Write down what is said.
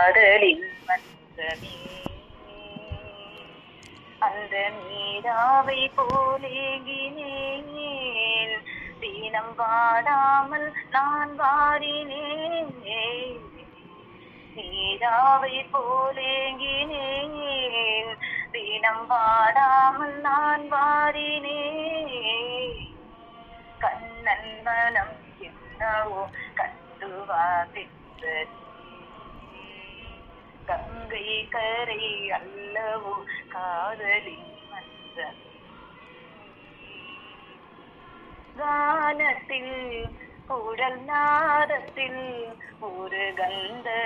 காதலின் மன்றமே அந்த நீராவை போலேங்கினேன் தினம் வாடாமல் நான் வாரினேன் நீராவை போலேங்கினேன் தினம் வாடாமல் நான் வாரினேன் கண்ணன் மனம் என்னவோ கண்டுவா பெற்றது கங்கை கரை அல்லவோ காதலின் மன்றம் கானத்தில் குழல் நாதத்தில் ஒரு கந்த